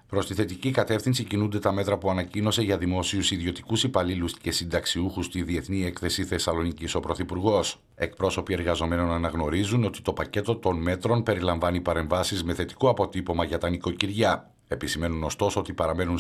Προς τη θετική κατεύθυνση κινούνται τα μέτρα που ανακοίνωσε για δημόσιους ιδιωτικούς υπαλλήλους και συνταξιούχους στη Διεθνή Έκθεση Θεσσαλονίκης ο Πρωθυπουργός. Εκπρόσωποι εργαζομένων αναγνωρίζουν ότι το πακέτο των μέτρων περιλαμβάνει παρεμβάσεις με θετικό αποτύπωμα για τα νοικοκυριά. Επισημαίνουν ωστόσο ότι παραμένουν